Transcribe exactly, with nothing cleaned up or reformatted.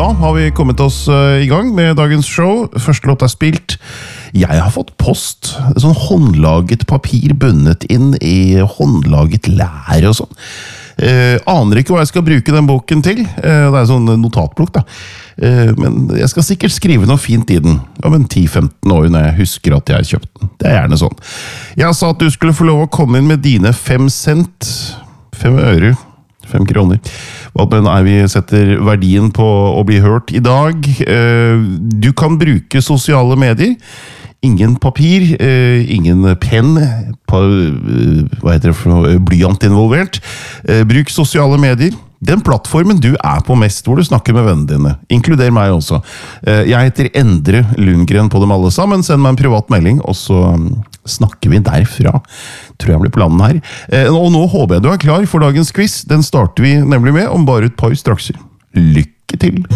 Da har vi kommet oss i gang med dagens show. Første låt er spilt. Jeg har fått post, sånn håndlaget papir bundet inn i håndlaget lær og sånn. Eh, aner ikke hva jeg skal bruke den boken til. Eh, det er sånn notatblokk da. Eh, men jeg skal sikkert skrive noe fint i den om en ti til femten år når jeg husker at jeg har kjøpt den. Det er gjerne sånn. Jeg sa at du skulle få lov å komme inn med dine fem cent, fem øre, fem kroner. Hva den er vi setter verdien på å bli hørt i dag. Eh, du kan bruke sosiale medier. Ingen papir, eh, ingen penn, pa, eh, hva heter det for noe, blyant involvert. Eh, bruk sosiale medier. Den plattformen du er på mest, hvor du snakker med vennene dine. Inkluder meg også. Eh, jeg heter Endre Lundgren på dem alle sammen. Send meg en privat melding, og så snakker vi derfra. Tror jeg blir på landet her. Eh, og nå håper jeg du er klar for dagens quiz. Den starter vi nemlig med om bare et par strakser. Lykke til!